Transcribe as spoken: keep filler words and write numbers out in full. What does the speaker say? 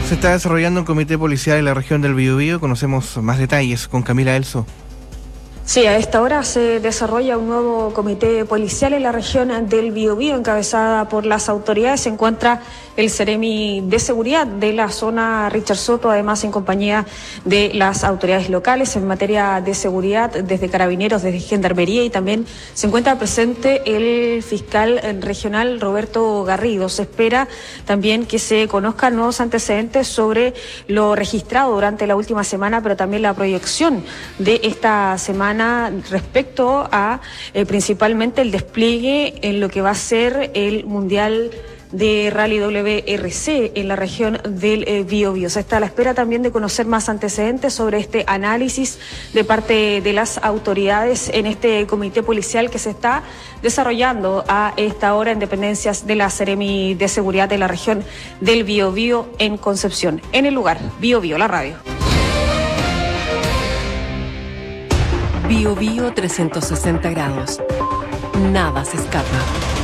Se está desarrollando un comité policial en la región del Biobío. Conocemos más detalles con Camila Elso. Sí, a esta hora se desarrolla un nuevo comité policial en la región del Biobío, encabezada por las autoridades. Se encuentra el Seremi de Seguridad de la zona, Richard Soto, además en compañía de las autoridades locales en materia de seguridad, desde Carabineros, desde Gendarmería, y también se encuentra presente el fiscal regional Roberto Garrido. Se espera también que se conozcan nuevos antecedentes sobre lo registrado durante la última semana, pero también la proyección de esta semana respecto a eh, principalmente el despliegue en lo que va a ser el Mundial de Rally W R C en la región del eh, Biobío. Se está a la espera también de conocer más antecedentes sobre este análisis de parte de las autoridades en este comité policial que se está desarrollando a esta hora en dependencias de la Seremi de Seguridad de la región del Biobío en Concepción. En el lugar, Biobío, la radio. Biobío trescientos sesenta grados. Nada se escapa.